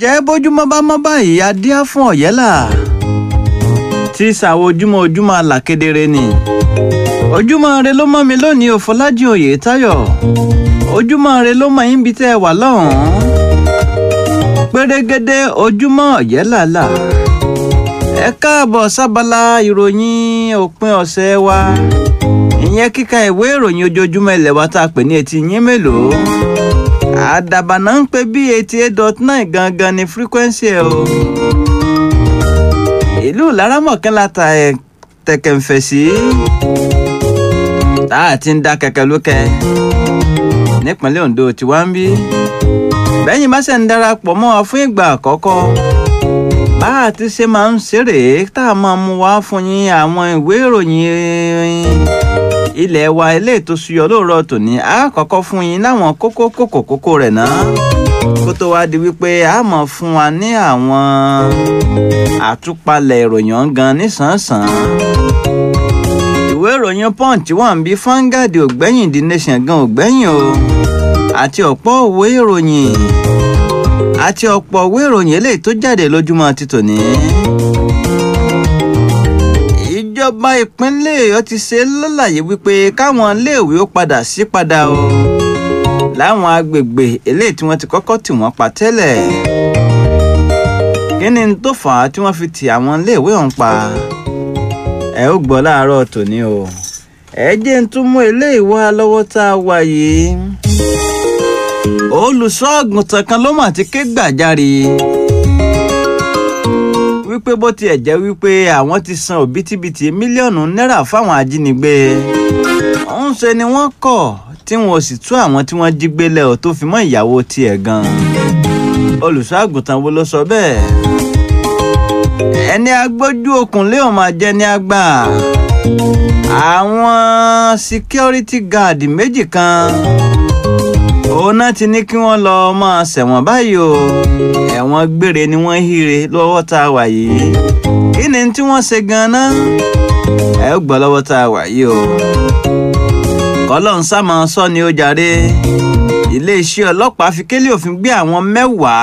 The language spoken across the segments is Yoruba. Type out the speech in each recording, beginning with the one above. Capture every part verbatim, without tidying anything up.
ǹjẹ́ bójúmọ́ bá mọ́ báyìí adíá fún ọ̀yẹ́là tí sàwọn ojúmọ́ ojúmọ́ àlà kedere ni ojúmọ́ rẹ ló mọ́ mi lónìí o Fọlájì Oyètáyọ̀ ojúmọ́ rẹ ló mọ̀ yín bí tẹ́ ẹ wà lọ́hùn-ún pérégedé ojúmọ́ ọ̀yẹ́là là ẹ káàbọ̀ sábàlá ìròyìn òpin ọ̀sẹ̀ wa ìyẹn kíka ìwé ìròyìn ojoojúmọ́ ilẹ̀ wa tá a pè ní etí yín mélòó àdàbà náà ń pè bí eighty eight dot nine gangan ní frequency ẹ o ìlú Lárámọ̀kẹ́lá ta ẹ̀ tẹ̀kẹ̀ ń fẹ̀ sí tá a ti ń da kẹ̀kẹ́ lókè nípínlẹ̀ Ondo tí wá ń bí bẹ́yìn bá ṣe ń darapọ̀ mọ́ wa fún ìgbà àkọ́kọ́ bá a ti ṣe máa ń ṣeré tá a máa mú wá fún yín àwọn ìwé ìròyìn ilé wa eléyìí tó ṣúyọ lóòrọ̀ tòní a kọ́kọ́ fún yín láwọn kókó kókó kókó rẹ̀ náà kó tó wá di wípé a máa fún wa ní àwọn àtúpalẹ̀ ìròyìn gan nísànsàn ìwé ìròyìn Punch wà ń bí Vanguard ògbẹ́yìn The Nation gan ògbẹ́yìn o àti ọ̀pọ̀ òwe ìròyìn àti ọ̀pọ̀ òwe ìròyìn eléyìí tó jáde lójúmọ́ ti tòní. Ìjọba ìpínlẹ̀ Ọ̀yọ́ ti ṣe lálàyé wípé káwọn iléèwé ó padà sí padà o láwọn agbègbè eléyìí tí wọ́n ti kọ́kọ́ tì wọ́n pa tẹ́lẹ̀. Kí ni tó fà á tí wọ́n fi tì àwọn iléèwé ọ̀hún pa? Ẹ ó gbọ́ láàárọ̀ tòní o. Ẹ jẹ́ ń tún mú eléyìí wá lọ́wọ́ tá a wà yìí. Olùṣọ́ àgùntàn kan ló mà ti ké gbàjarè wípé bó tiẹ̀ jẹ́ wípé àwọn ti san òbítíbitì mílíọ̀nù náírà fáwọn ajínigbé ń ṣe ni wọ́n kọ̀ tí wọn ò sì tú àwọn tí wọ́n jí gbé lẹ̀ ọ́ tó fi mọ́ ìyàwó tiẹ̀ gan. Olùṣọ́ àgùntàn wo ló sọ bẹ́ẹ̀? Ẹni agbójú okùn lé òun máa jẹ́ ní àgbà. Àwọn security guard méjì kan òun náà ti ní kí wọ́n lọ máa ṣẹ̀wọ̀n báyìí o ẹ̀wọ̀n gbére ni wọ́n híre lọ́wọ́ tá a wà yìí. Kí ni tí wọ́n ṣe gan-an? ẹ ó gbọ́ lọ́wọ́ tá a wà yìí o. kọ́lọ́n sámọ sọ ni ó jàre iléeṣẹ́ ọlọ́pàá fi kélé òfin gbé àwọn mẹ́wàá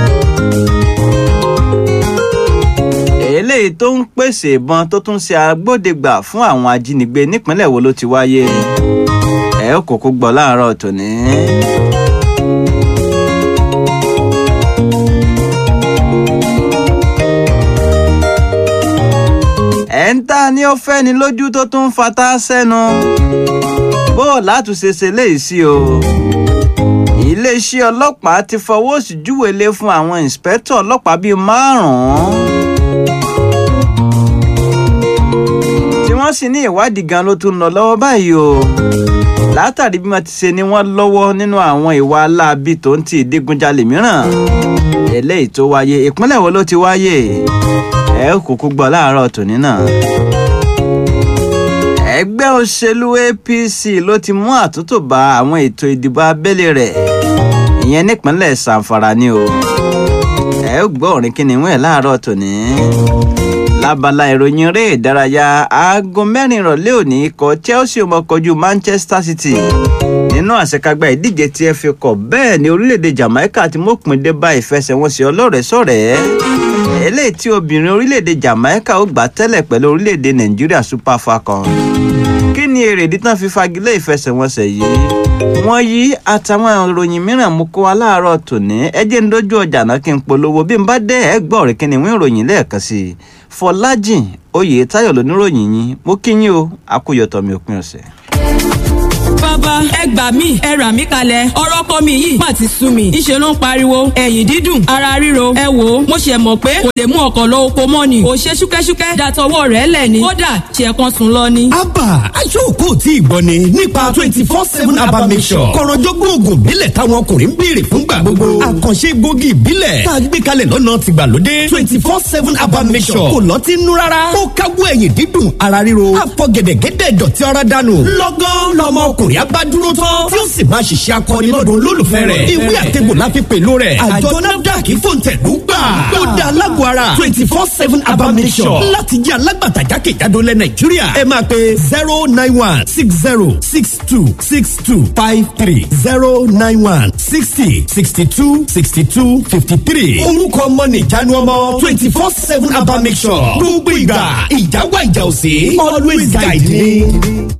eléyìí tó ń pèsè ìbọn tó tún ṣe agbódegbà fún àwọn ajínigbé nípínlẹ̀ wo ló ti wáyé ẹ ó kókó gbọ́ láàárọ̀ tòní. ẹ̀ ń ta ni ó fẹ́ ni lójú tó tún fatá sẹ́nu bó látúnṣe ṣe léyìí sí o. iléeṣẹ́ ọlọ́pàá ti fọwọ́ sí júwèlé fún àwọn ìǹspẹ́tọ̀ ọlọ́pàá bíi márùn-ún tí wọ́n sì ní ìwádìí gan ló tún lọ lọ́wọ́ báyìí o látàrí bí wọ́n ti ṣe ni wọ́n lọ́wọ́ nínú àwọn ìwà aláàbí tó ń ti ìdígunjalè mìíràn eléyìí tó wáyé ìpínlẹ̀ wo ló ti wáyé ẹ kúkú gbọ́ láàárọ̀ tòní náà. ẹgbẹ́ òṣèlú A P C ló ti mú àtúntò bá àwọn ètò ìdìbò abẹ́lé rẹ̀ ìyẹn nípínlẹ̀ Zamfara ni o ẹ gbọ́ orin kíni wọ́n ẹ̀ láàárọ̀ tòní. lábala ìròyìn eré ìdárayá aago mẹ́rin ìrọ̀lẹ́ òní ikọ̀ Chelsea ó máa kojú Manchester City nínú àṣekágbá ìdíje tí F A Cup bẹ́ẹ̀ ni orílẹ̀-èdè Jamaica ti mópin dé bá ìfẹsẹ̀wọnsẹ̀ ọlọ́rẹ̀ẹ́sọ̀rẹ́ eléyìí tí obìnrin orílẹ̀-èdè Jamaica ó gbà tẹ́lẹ̀ pẹ̀lú orílẹ̀-èdè Nàìjíríà Super Falcons. kí ni èrèdí tán fi fagilé ìfẹsẹ̀wọnsẹ̀ yìí? wọ́n yí àtàwọn ìròyìn mìíràn mú kó wa láàárọ̀ tòní ẹ jẹ́ ń dójú ọjà náà kí n polówó bí n bá dé ẹ gbọ́ ọ̀rẹ́ kí ni wọ́n ìròyìn lẹ́ẹ̀kan sí i. Fọlájì Oyètáyọ̀ lóníròyìn yín mo kí yín o àkóyọ̀tọ̀ mi òpin ọ̀sẹ̀. bàbá ẹ gbà mí ẹ rà mí kalẹ̀ ọ̀rọ̀ kọ́ mi yìí má ti sú mi ńṣe ló ń pariwo ẹ̀yìn dídùn ara ríro ẹ wò ó mo ṣe mọ̀ pé kò lè mú ọkọ̀ lọ oko mọ́ ni kò ṣe ṣúkẹ́ṣúkẹ́ dàtọwọ́ rẹ̀ lẹ̀ ni kódà ṣe kan sùn lọ ni. abba aṣọ́kò tí ì gbọ́ ni nípa twenty four seven abba mission kọ̀rọ̀jọ́gbọ́n oògùn ìbílẹ̀ táwọn ọkùnrin ń béèrè fúngbà gbogbo àkànṣe egbògi ìbílẹ̀ tá a gbé kalẹ̀ lọ́nà tìgbàlódé twenty four seven abba mission kò lọ́tí nú rárá ó káwọ́ ẹ̀yìn dídùn ara ríro àfọ̀gẹ̀dẹ̀gẹ̀dẹ̀ dọ̀tí ara dànù lọ́gán lọ́mọ ọkùnrin bá dúró tán tí ó sì máa ṣiṣẹ́ akọni lọ́dọ̀ olólùfẹ́ rẹ̀. ìwé àtẹ̀gbò la fi pẹ̀lú rẹ̀. àjọ NAFDAC fòǹtẹ̀lú gbà. ó da alágbó ara twenty four seven herbal mixture láti jẹ́ alágbàtà jákèjádò lẹ̀ Nàìjíríà. ẹ máa pe zero nine one six zero six two six two five three zero nine one sixty sixty two sixty two fifty three. orúkọ ọmọ nìjánu ọmọ twenty four seven herbal mixture. gbogbo ìgbà ìjáwá ìjà òsè always guide me.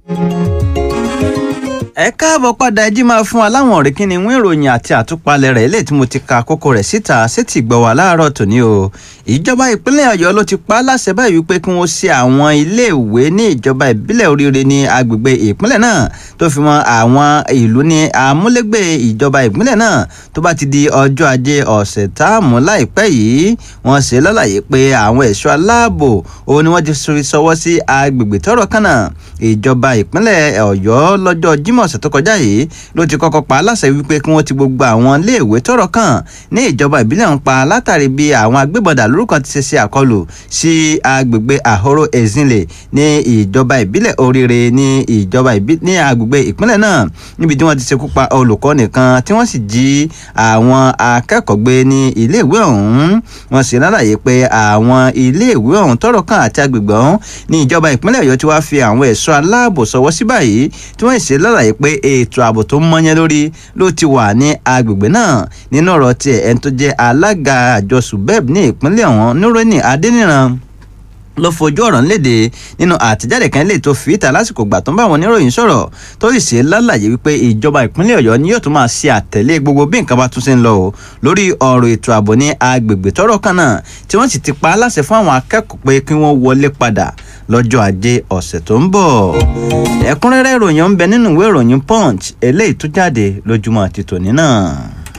ẹ káàbọ̀ padà ẹ jí máa fún wa láwọn ọ̀rẹ́ kíni ìwé ìròyìn àti àtúpalẹ̀ rẹ̀ eléyìí tí mo ti ka kókó rẹ̀ síta sétí gbọ́ wá láàárọ̀ tòní o. ìjọba ìpínlẹ̀ Ọ̀yọ́ ló ti pa á láṣẹ báyìí wípé kí wọ́n ṣe àwọn iléèwé ní ìjọba ìbílẹ̀ Oríire ní agbègbè ìpínlẹ̀ náà tó fi mọ́ àwọn ìlú ní amúlégbè ìjọba ìpínlẹ̀ náà tó bá ti di ọjọ́ ajé ọ̀sẹ̀ táàmù láìpẹ́ yìí. wọ́n ṣe lálàyé pé àwọn ẹ̀ṣọ́ aláàbò òun ni wọ́n ti sọwọ́ sí agbègbè tọ́rọ̀ kàn náà. ìjọba ìpínlẹ̀ Ọ̀yọ́ lọ́jọ́ Jímọ̀ ọ̀sẹ̀ tó kọjá yìí ló ti kọ́kọ́ pa láṣẹ wípé kí wọ́n ti gbogbo àwọn iléèwé tọ́rọ̀ kàn ní ìjọba ìbílẹ̀ ń pa látàrí bí àwọn agbébọ̀dà lórúkọ ti ṣe ṣe àkọlù sí agbègbè Àhóró Ezinle ní ìjọba ìbílẹ̀ Oríire ní ìjọba ní agbègbè ìpínlẹ̀ náà níbi tí wọ́n ti ṣekú pa olùkọ́ nìkan tí wọ́n sì jí àwọn akẹ́kọ̀ọ́ gbé ní iléèwé ọ̀hún. wọ́n sì lálàyé pé àwọn iléèwé ọ̀hún tọ́rọ̀ kàn àti agbègbè ọ̀hún ní ìjọba ìpínlẹ̀ Ọ̀yọ́ ti wá fi àwọn ẹ̀ṣọ́ aláàbò ṣọwọ́ sí báyìí tí wọ́n sì lálàyé pé ètò ààbò tó mọ́yán lórí ló ti wà ní agbègbè náà. nínú ọ̀rọ̀ tiẹ̀ ẹni tó jẹ́ alága àjọ subeb ní ìpínlẹ̀ ọ̀hún Nureni Adéníran ló fojú ọ̀rọ̀ léde nínú àtẹ̀jáde kan lè tó fi ìta lásìkò gbà tó ń bá àwọn oníròyìn sọ̀rọ̀ tó sì ṣe lálàyé wípé ìjọba ìpínlẹ̀ Ọ̀yọ́ ni yóò tún máa ṣe àtẹ̀lé gbogbo bí nǹkan bá tún ṣe ń lọ o lórí ọ̀rọ̀ ètò ààbò ní agbègbè tọ́rọ̀ kan náà tí wọ́n sì ti pa á láṣẹ fún àwọn akẹ́kọ̀ọ́ pé kí wọ́n wọlé padà lọ́jọ́ ajé ọ̀sẹ̀ tó ń bọ̀. ẹ̀kúnrẹ́rẹ́ ìròyìn ń bẹ nínú ìwé ìròyìn Punch eléyìí tó jáde lójúmọ́ àti tòní náà.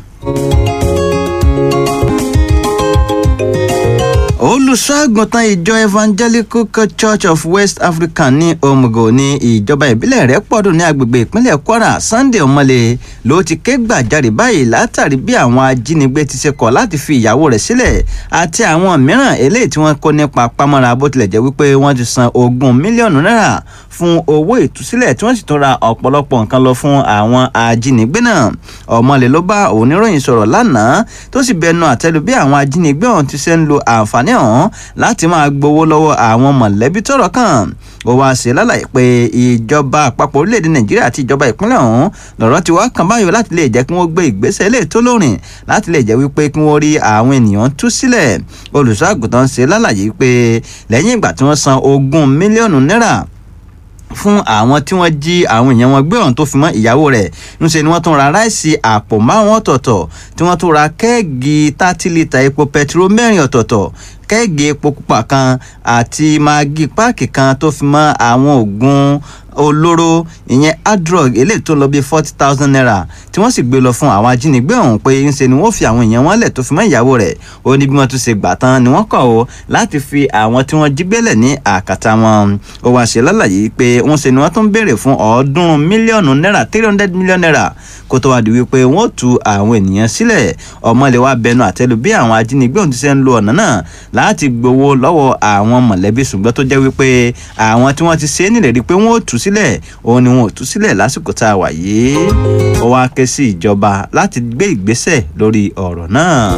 olùṣọ́àgùntàn ìjọ Evangelical Church of West Africa ní Omugo ní ìjọba ìbílẹ̀ Rẹ́pọ̀dù ní agbègbè ìpínlẹ̀ Kwara Sunday Ọmọlé ló ti ké gbàjarè báyìí látàrí bí àwọn ajínigbé ti ṣe kọ̀ láti fi ìyàwó rẹ̀ sílẹ̀ àti àwọn mìíràn eléyìí tí wọ́n kó nípa pamọ́ra bó tilẹ̀ jẹ́ wípé wọ́n ti san ogún mílíọ̀nù náírà fún owó ìtúsílẹ̀ tí wọ́n sì tún ra ọ̀pọ̀lọpọ̀ nǹkan lọ fún àwọn ajínigbé náà. Ọmọlé ló bá oníròyìn sọ̀rọ̀ lánàá tó sì bẹnu àtẹ́lu bí àwọn ajínigbé ọ̀hún ti ṣe ń lo àǹfààní ọ̀hún láti máa gbowó lọ́wọ́ àwọn mọ̀lẹ́bí tọ́rọ̀ kàn. ó wáá ṣe lálàyé pé ìjọba àpapọ̀ orílẹ̀-èdè Nàìjíríà àti ìjọba ìpínlẹ̀ ọ̀hún lọ́rọ̀ ti wá kàn báyọ̀ láti lè jẹ́ kí wọ́n gbé ìgbésẹ̀ lè tó lóòrìn láti lè jẹ́ wípé kí wọ́n rí àwọn ènìyàn tú sílẹ̀. Olùṣọ́-àgùntàn ṣe lálàyé pé lẹ́yìn ìgbà tí wọ́n san ogún mílíọ̀nù náírà fún àwọn tí wọ́n jí àwọn èèyàn wọn gbé ọ̀hún tó fi mọ́ ìyàwó rẹ̀ ńṣe ni wọ́n tún ra ráìsì àpò márùn ọ̀tọ̀ọ̀tọ̀ tí wọ́n tún ra kẹ́ẹ̀gì thirty litre epo pẹtiró mẹ́rin ọ̀tọ̀ọ̀tọ̀ kẹ́ẹ̀gì epo pupa kan àti magi páàkì kan tó fi mọ́ àwọn oògùn olóró ìyẹn hard drug eléyìí tó lọ bí forty thousand naira tí wọ́n sì gbé lọ fún àwọn ajínigbé ọ̀hún pé ńṣe ni wọ́n fi àwọn èèyàn wọn lẹ̀ tó fi mọ́ ìyàwó rẹ̀. ó ní bí wọ́n tún ṣe gbà tán ni wọ́n kọ̀ ó láti fi àwọn tí wọ́n jí gbélẹ̀ ní àkàtà wọn. ó wá ṣe lálàyé pé wọ́n ṣe ni wọ́n tún béèrè fún ọ̀ọ́dúnrún mílíọ̀nù náírà three hundred million naira kó tó wá di wípé wọ́n tú àwọn ènìyàn sílẹ̀. Ọmọlé wa bẹnu àtẹ́lu bí àwọn ajínigbé ọ̀hún ti ṣe ń lo ọ̀nà náà láti gbowó lọ́wọ́ àwọn mọ̀lẹ́bí ṣùgbọ́n tó jẹ́ wípé àwọn tí wọ́n ti ṣe é nílẹ̀ pé wọ́n ò tú sílẹ̀ òun ni wọn ò tú sílẹ̀ lásìkò tá a wà yìí. ó wá ké sí ìjọba láti gbé ìgbésẹ̀ lórí ọ̀rọ̀ náà.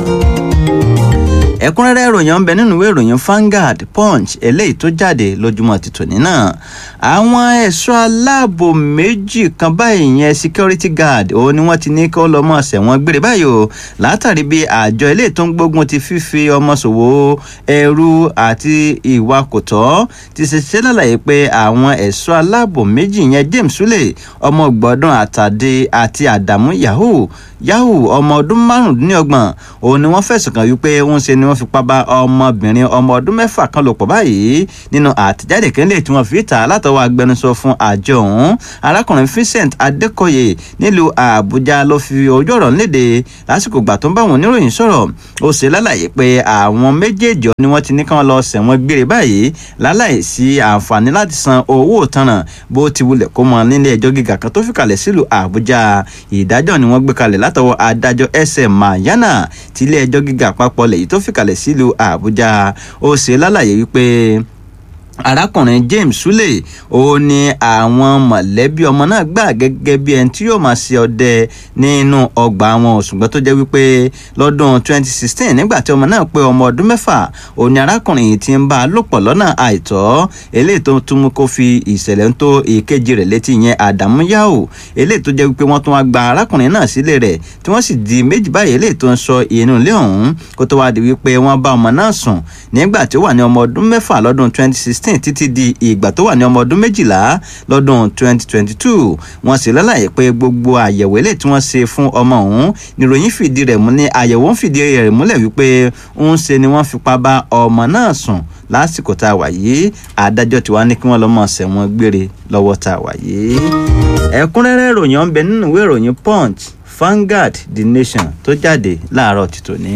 ẹ̀kúnrẹ́rẹ́ ìròyìn ń bẹ nínú ìwé ìròyìn Vanguard Punch eléyìí tó jáde lójúmọ́ ti tòní náà. àwọn ẹ̀ṣọ́ aláàbò méjì kan báyìí yẹn security guard òun ni wọ́n ti ní kó lọ́mọ ṣẹ̀wọ̀n gbére báyìí o látàrí bí àjọ eléyìí tó ń gbógun ti fífi ọmọ ṣòwò ẹrú àti ìwà kò tọ́ ti ṣe ṣe lálàyé pé àwọn ẹ̀ṣọ́ aláàbò méjì yẹn James Sule ọmọ ọgbọ̀ọ́dún àtàdé àti Àdàmú Yahoo Yahoo ọmọ ọdún márùndínlọ́gbọ̀n òun ni wọ́n fẹ̀sùn kàn wípé wọ́n ṣe ni wọ́n fipá bá ọmọbìnrin ọmọ ọdún mẹ́fà kan lò pọ̀ báyìí nínú àtẹ̀jáde kan lè tí wọ́n fi ta látọwọ́ agbẹnusọ fún àjọ ọ̀hún arákùnrin Vincent Adékọ̀yè nílùú Àbújá ló fi ojú ọ̀rọ̀ léde lásìkò gbà tó ń bá wọn oníròyìn sọ̀rọ̀. ó ṣe lálàyé pé àwọn méjèèjì ni wọ́n ti ní kí wọ́n lọ ṣẹ̀wọ̀n gbére báyìí láláì sí àǹfààní láti san owó ìtanràn bó ti wulẹ̀ kó mọ nílé ẹjọ́ gíga kan tó fi kalẹ̀ sílùú Àbújá. ìdájọ́ ni wọ́n gbé kalẹ̀ látọwọ́ adájọ́ S M Mayana tí ilé ẹjọ́ gíga àpapọ̀ lèyí tó fi kalẹ̀ sílùú Àbújá. ó ṣe lálàyé wípé arákùnrin James Sule ó ní àwọn mọ̀lẹ́bí ọmọ náà gbà gẹ́gẹ́ bí ẹni tí yóò máa ṣe ọdẹ nínú ọgbà wọn ṣùgbọ́n tó jẹ́ wípé lọ́dún twenty sixteen nígbà tí ọmọ náà pé ọmọ ọdún mẹ́fà ó ní arákùnrin yìí ti ń bá a lò pọ̀ lọ́nà àìtọ́ eléyìí tó tún mú kó fi ìṣẹ̀lẹ̀ ń tó ìkejì rẹ̀ létí yẹn Adamu Yao eléyìí tó jẹ́ wípé wọ́n tún wá gba arákùnrin náà sílé rẹ̀ tí wọ́n sì di méjì báyìí eléyìí tó ń sọ inú ilé ọ̀hún kó tó wá di wípé wọ́n bá ọmọ náà sùn nígbà tí ó wà ní ọmọ ọdún mẹ́fà lọ́dún twenty sixteen títí di ìgbà tó wà ní ọmọ ọdún méjìlá lọ́dún twenty twenty two wọ́n sì lálàyé pé gbogbo àyẹ̀wò eléyìí tí wọ́n ṣe fún ọmọ ọ̀hún níròyìn fìdí rẹ̀ múlẹ̀ àyẹ̀wò ń fìdí rẹ̀ múlẹ̀ wípé ń ṣe ni wọ́n fipá bá ọmọ náà sùn lásìkò tá a wà yìí adájọ́ tí wàá ní kí wọ́n lọ mọ̀ ṣẹ̀wọ̀n gbére lọ́wọ́ tá a wà yìí. ẹ̀kúnrẹ́rẹ́ ìròyìn ọ̀nbẹ nínú ìwé ìròyìn Punch, Vanguard, The Nation tó jáde láàárọ̀ tìtòní.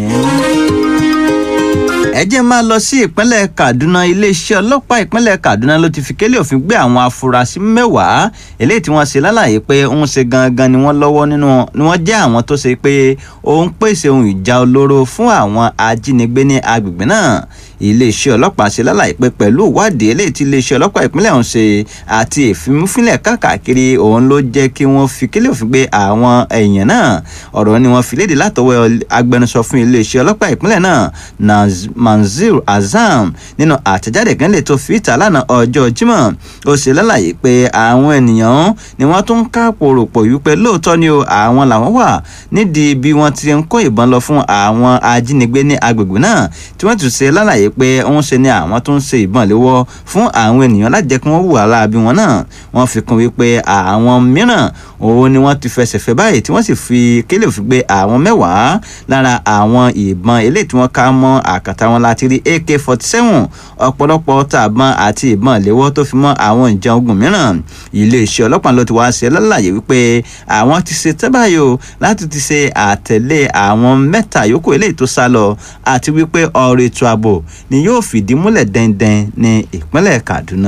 ẹ jẹ́ máa lọ sí ìpínlẹ̀ Kaduna. Iléeṣẹ́ ọlọ́pàá ìpínlẹ̀ Kaduna ló ti fi kélé òfin gbé àwọn afurasí mẹ́wàá eléyìí tí wọ́n ṣe lálàyé pé ń ṣe gangan ni wọ́n lọ́wọ́ nínú ni wọ́n jẹ́ àwọn tó ṣe pé ó ń pèsè ohun ìjà olóró fún àwọn ajínigbé ní agbègbè náà. Iléeṣẹ́ ọlọ́pàá ṣe lálàyé pé pẹ̀lú ìwádìí eléyìí tí iléeṣẹ́ ọlọ́pàá ìpínlẹ̀ ọ̀hún ṣe àti ìfimúfínlẹ̀ káàkiri òun ló jẹ́ kí wọ́n fi kélé òfin gbé àwọn èèyàn náà. ọ̀rọ̀ ni wọ́n fi léde látọwọ́ agbẹnusọ fún iléeṣẹ́ ọlọ́pàá ìpínlẹ̀ náà Manzil Azam nínú àtẹ̀jáde kan lè tó fi ìta lánàá ọjọ́ Jímọ̀. ó ṣe lálàyé pé àwọn ènìyàn ni wọ́n tún ká pòròpò wípé lóòótọ́ ni o àwọn làwọn wà nídìí bí wọ́n ti ń kó ìbọn lọ fún àwọn ajínigbé ní agbègbè náà tí wọ́n tún ṣe lálàyé pé ń ṣe ni àwọn tó ń ṣe ìbọn léwọ́ fún àwọn ènìyàn láti jẹ́ kí wọ́n hùwà láabi wọn náà. wọ́n fi kún wípé àwọn mìíràn òun ni wọ́n ti fẹsẹ̀ fẹ́ báyìí tí wọ́n sì fi kélé òfin gbé àwọn mẹ́wàá lára àwọn ìbọn eléyìí tí wọ́n ká mọ́ àkàtà wọn láti rí A K forty-seven ọ̀pọ̀lọpọ̀ tàbọn àti ìbọn léwọ́ tó fi mọ́ àwọn ìjà ogun mìíràn. iléeṣẹ́ ọlọ́pàá ló ti wá ṣe lálàyé wípé àwọn ti ṣe tẹ́báyò láti ti ṣe àtẹ̀lé àwọn mẹ́ta yòókù eléyìí tó sá lọ àti wípé ọ̀rọ̀ ètò ààbò ni yóò fìdí múlẹ̀ dẹ́ndẹ́n ní ìpínlẹ̀ Kaduna.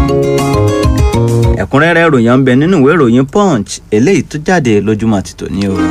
ẹ̀kúnrẹ́rẹ́ ìròyìn ń bẹ nínú ìwé ìròyìn Punch eléyìí tó jáde lójúmọ́ ti tòní o.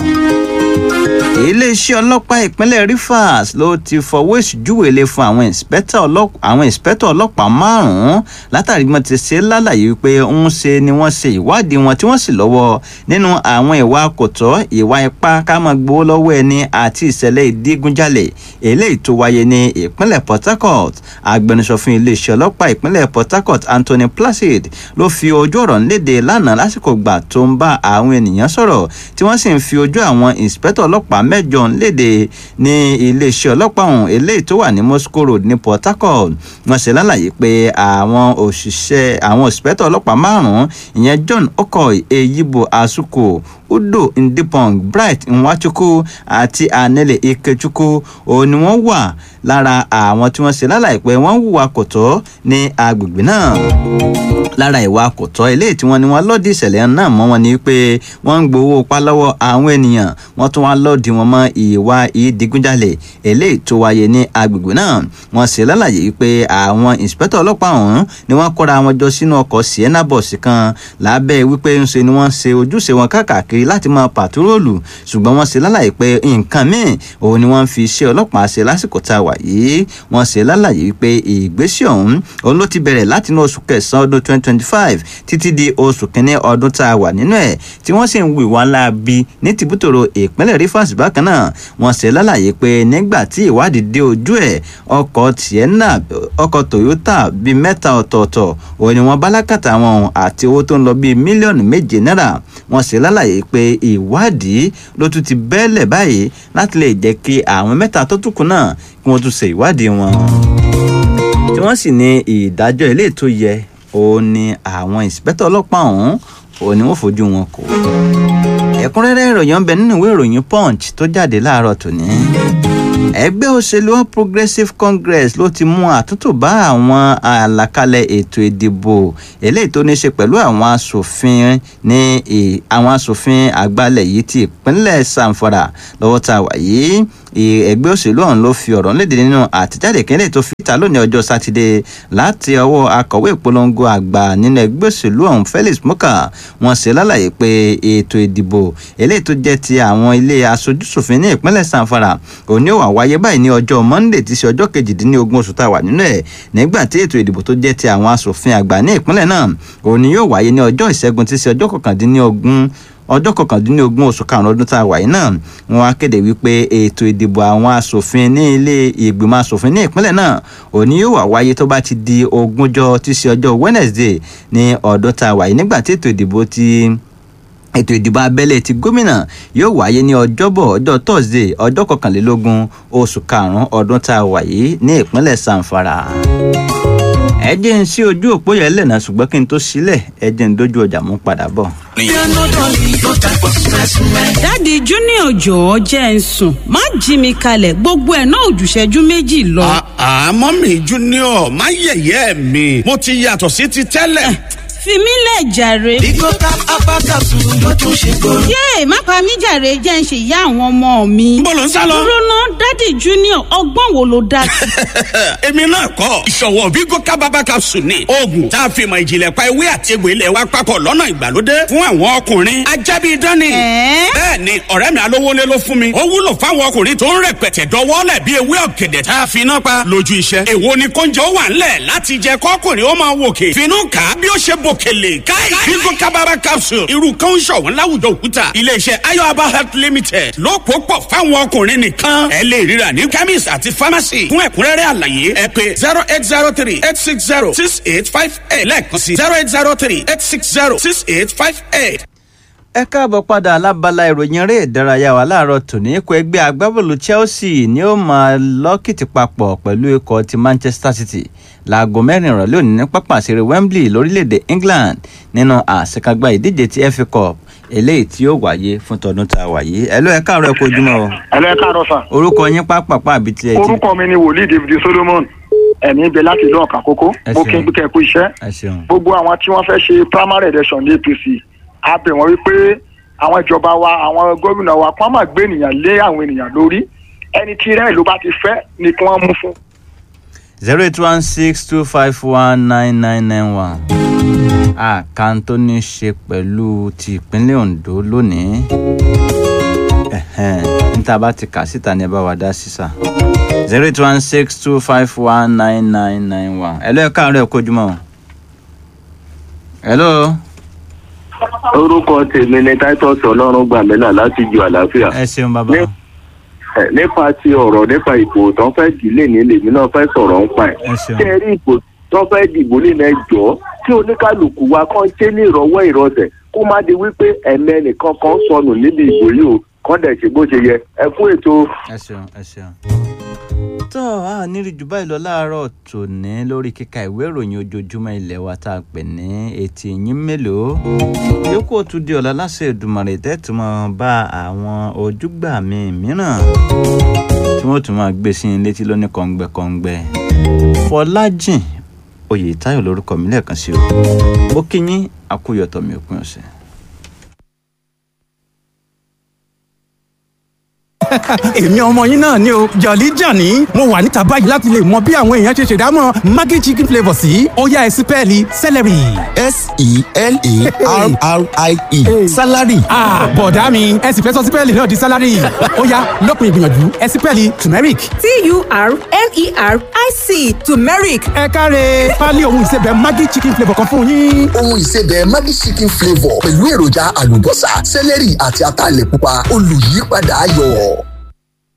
iléeṣẹ́ ọlọ́pàá ìpínlẹ̀ Rivers ló ti fọwọ́ ìṣújúwèlé fún àwọn ìǹspẹ́tọ̀ ọlọ́pàá àwọn ìǹspẹ́tọ̀ ọlọ́pàá márùn-ún látàrí bí wọ́n ti ṣe lálàyé wípé ń ṣe ni wọ́n ṣe ìwádìí wọn tí wọ́n sì lọ́wọ́ nínú àwọn ìwà kò tọ́ ìwà ipá ká máa gbowó lọ́wọ́ ẹni àti ìṣẹ̀lẹ̀ ìdígunjalè eléyìí tó wáyé ní ìpínlẹ̀ Port Harcourt. agbẹnusọ fún iléeṣẹ́ ọlọ́pàá ìpínlẹ̀ Port Harcourt Anthony Placid ló fi ojú ọ̀rọ̀ léde lánàá lásìkò gbà tó ń bá àwọn ènìyàn sọ̀rọ̀ tí wọ́n sì ń fi ojú àwọn ìǹspẹ́tọ̀ ọlọ́pàá mẹ́jọ léde ní iléeṣẹ́ ọlọ́pàá ọ̀hún eléyìí tó wà ní Moscow Road ní Port Harcourt. wọ́n ṣe lálàyé pé àwọn òṣìṣẹ́ àwọn ìǹspẹ́tọ̀ ọlọ́pàá márùn-ún ìyẹn John Okoy, Eyibo Asuko, Udo Ndipong, Bright Nwachukwu àti Anele Ikechukwu òun ni wọ́n wà lára àwọn tí wọ́n ṣe lálàyé pé wọ́n hùwà kò tọ́ ní agbègbè náà. lára ìwà kò tọ́ eléyìí tí wọ́n ní wọ́n lọ́ọ̀dì ìṣẹ̀lẹ̀ náà mọ́ wọn ni pé wọ́n ń gbowó pa lọ́wọ́ àwọn ènìyàn wọ́n tún wá lọ́ọ̀dì wọn mọ́ ìwà ìdígunjalè eléyìí tó wáyé ní agbègbè náà. wọ́n ṣe lálàyé pé àwọn ìǹspẹ́tọ̀ ọlọ́pàá ọ̀hún ni wọ́n kóra wọn jọ sínú ọkọ̀ Sienna bus kan lábẹ́ wípé ń ṣe ni wọ́n ṣe ojúṣe wọn káàkiri láti máa pàtúròlù ṣùgbọ́n wọ́n ṣe lálàyé pé nǹkan míì òun ni wọ́n fi iṣẹ́ ọlọ́pàá ṣe lásìkò tá a wà yìí. wọ́n ṣe lálàyé wípé ìgbésẹ̀ ọ̀hún òun ló ti bẹ̀rẹ̀ láti inú oṣù kẹsàn-án ọdún twenty twenty five títí di oṣù kínní ọdún tá a wà nínú ẹ̀ tí wọ́n sì ń wù wá láabi ní tìbútòrò ìpínlẹ̀ Rivers. bákan náà wọ́n ṣe lálàyé pé nígbà tí ìwádìí dé ojú ẹ̀ ọkọ̀ Sienna ọkọ̀ Toyota bíi mẹ́ta ọ̀tọ̀ọ̀tọ̀ òun ni wọ́n bá lákàtà wọn àti owó tó ń lọ bíi mílíọ̀nù méje náírà. wọ́n ṣe lálàyé pé ìwádìí ló tún ti bẹ́ẹ̀lẹ̀ báyìí láti lè jẹ́ kí àwọn mẹ́ta tó tún kù náà kí wọ́n tún ṣe ìwádìí wọn tí wọ́n sì ní ìdájọ́ ilé tó yẹ òun ni àwọn ìǹspẹ́tọ̀ ọlọ́pàá ọ̀hún òun ni wọ́n fojú wọn kò. ẹ̀kúnrẹ́rẹ́ ìròyìn ń bẹ nínú ìwé ìròyìn Punch tó jáde láàárọ̀ tòní. ẹgbẹ́ òṣèlú All Progressives Congress ló ti mú àtúntò bá àwọn àlàkalẹ̀ ètò ìdìbò eléyìí tó ní ṣe pẹ̀lú àwọn aṣòfin ní àwọn aṣòfin àgbàlẹ̀ yìí ti ìpínlẹ̀ Zamfara lọ́wọ́ tá a wà yìí. ẹgbẹ́ òṣèlú ọ̀hún ló fi ọ̀rọ̀ léde nínú àtẹ̀jáde kẹ́lẹ́ tó fi ta lónìí ọjọ́ sátidé láti ọwọ́ akọ̀wé ìpolongo àgbà nínú ẹgbẹ́ òṣèlú ọ̀hún Felix Muka. Wọ́n ṣe lálàyé pé ètò ìdìbò eléyìí tó jẹ́ ti àwọn ilé aṣojúṣòfin ní ìpínlẹ̀ Zamfara òní ó wá wáyé báyìí ní ọjọ́ Monday tí í ṣe ọjọ́ kejìdínlógún oṣù tá a wà nínú ẹ̀, nígbà tí ètò ìdìbò tó jẹ́ ti àwọn aṣòfin àgbà ní ìpínlẹ̀ náà òní yóò wáyé ní ọjọ́ ìṣẹ́gun tí í ṣe ọjọ́ kọkàndínlógún ọjọ́ kọkàndínlógún oṣù karùn-ún ọdún tá a wà yìí náà. Wọ́n á kéde wípé ètò ìdìbò àwọn aṣòfin ní ilé ìgbìmọ̀ aṣòfin ní ìpínlẹ̀ náà òní yóò wá wáyé tó bá ti di ogúnjọ́ tí í ṣe ọjọ́ Wednesday ní ọdún tá a wà yìí, nígbà tí ètò ìdìbò ti ètò ìdìbò abẹ́lé ti gómìnà yóò wáyé ní ọjọ́bọ̀ ọjọ́ Thursday ọjọ́ kọkànlélógún oṣù karùn-ún ọdún tá a wà yìí ní ìpínlẹ̀ Zamfara. ẹ jẹ́ ń sí ojú òpó yẹn lẹ́nà ṣùgbọ́n kí n tó sílẹ̀ ẹ jẹ́ ń dójú ọjà mú padà bọ̀. Dádì Junior jọ̀ọ́ jẹ́ ń sùn má jí mi kalẹ̀ gbogbo ẹ̀ náà òjùṣẹ́jú méjì lọ. àmọ́ mi Junior má yẹ̀yẹ́ mi mo ti yàtọ̀ sí ti tẹ́lẹ̀. fi mí lẹ̀ jàre. Bigo Cap Apá Capsule ló tún ṣe kóró. yéè má pa mí jàre jẹ́ ń ṣe ìyá àwọn ọmọ mi. Bó ló ń sá lọ? dúró ná Dádì Junior ọgbọ́n wo ló dá sí. èmi náà kọ́ ìṣọ̀wọ́ Bigo Cap Apá Capsule ni oògùn tá a fi mọ̀ ìjìnlẹ̀ pa ewé àti egbò ilẹ̀ wa papọ̀ lọ́nà ìgbàlódé fún àwọn ọkùnrin ajábí dání. bẹ́ẹ̀ ni ọ̀rẹ́ mi alówólé ló fún mi ó wúlò fáwọn ọkùnrin tó ń rẹpẹtẹ dọwọ́lẹ̀ bí ewé ọ̀gẹ̀dẹ̀ tá a fi iná pa lójú iṣẹ́. èwo ni kóúnjẹ ó wà ńlẹ̀ láti jẹ kọ́kùnrin ó máa wòkè finú kà á bí ó ṣe bòkèlè káì Bigo Cap Apá Capsule irú kan ń ṣọ̀wọ́n láwùjọ òkúta iléeṣẹ́ Ayoaba Health Limited ló pò pọ̀ fáwọn ọkùnrin nìkan ẹ lè ríra ní chemist àti pharmacy fún ẹ̀kúnrẹ́rẹ́ àlàyé ẹ pè zero eight zero three eight six zero six eight five eight lẹ́ẹ̀kan sí zero eight zero three eight six zero six eight five eight. ẹ káàbọ̀ padà lábala ìròyìn eré ìdárayá wa láàárọ̀ tòní. ikọ̀ ẹgbẹ́ agbábọ́ọ̀lù Chelsea ni ó máa lọ́kìtì papọ̀ pẹ̀lú ikọ̀ ti Manchester City láago mẹ́rin ìrọ̀lẹ́ òní ní pápá ìṣeré Wembley lórílẹ̀‐èdè England nínú àṣekágbá ìdíje ti F A Cup eléyìí tí ó wáyé fún tọdún tá a wà yìí. ẹ ló ẹ káàárọ̀ ẹ kú ojúmọ́ o. ẹ ló ẹ káàárọ̀ sà. orúkọ yín pápápá àbí tí ẹ ti. orúkọ mi ni wòlíì David Solomon ẹ̀mí ibẹ̀ láti ìlú ọ̀kà kókó mo kí n gbé kẹ́kọ̀ọ́ iṣẹ́ gbogbo àwọn tí wọ́n fẹ́ ṣe primary election ní A P C a bẹ̀ wọ́n wípé àwọn ìjọba wa àwọn gómìnà wa kó má gbé ènìyàn lé àwọn ènìyàn lórí ẹni tí rẹ̀ ló bá ti fẹ́ ni kí wọ́n mú fún. zero eight one six two five one nine nine nine one àkàn tó ní ṣe pẹ̀lú ti ìpínlẹ̀ Ondo lónìí níta bá ti kà síta ní ẹ bá wa dá sísà zero eight one six two five one nine nine nine one. ẹ ló ẹ káàárọ̀ ẹ kú ojúmọ́. hello. orúkọ tèmi ni Titus Ọlọ́run gbàmílà láti ju àlàáfíà. ẹ ṣeun bàbá. nípa ti ọ̀rọ̀ nípa ìbò tó ń fẹ́ dìlé ní lèmi náà fẹ́ sọ̀rọ̀ ń pa ẹ̀. ṣé ẹ rí ìbò tó fẹ́ dìbò nílẹ̀ ẹjọ́ kí oníkálukú wa kàn ṣe ní ìrọ̀wọ́ ìrọ̀sẹ̀ kó má di wípé ẹ̀mẹ́ nìkan kan sọnù níbi ìbò yìí o kàn dẹ̀ ṣe bó ṣe yẹ ẹ fún ètò. ẹ ṣeun ẹ ṣeun. tó a nírí jù báyìí lọ láàárọ̀ tòní lórí kíka ìwé ìròyìn ojoojúmọ́ ilé wa tá a pè ní etí yín mélòó yòókù ó tún di ọ̀la láṣẹ Èdùmàrè tẹ́tù mọ́ bá àwọn ojúgbà mi mìíràn tí wọ́n tún máa gbé sí i létí lóní kọ̀ǹgbẹ̀kọ̀ǹgbẹ̀. Fọlájìn Oyètáyọ̀ lórúkọ mi lẹ́ẹ̀kan sí o mo kí yín àkúyọ̀tọ̀ mi òpin ọ̀sẹ̀. èmi ọmọ yín náà ni o Jolly Johnny mo wà níta báyìí láti lè mọ bí àwọn èèyàn ṣe ṣèdámọ̀ Maggi chicken flavour sí ó yá ẹ sí pẹ́ẹ́lí celery. S E L A R R I E salary. bọ̀dá mi ẹ sì fẹ́ sọ sí pẹ́ẹ́lì náà di salary ó yá lópin ìgbìyànjú ẹ sí pẹ́ẹ́lì turmeric. T U R M E R I C turmeric. ẹ káre pálí ohun ìsebẹ̀ Maggi chicken flavour kan fún yín. ohun ìsebẹ̀ Maggi chicken flavour pẹ̀lú èròjà àlùbọ́sà celery àti ataalẹ̀ pupa olùyípadà ayọ̀.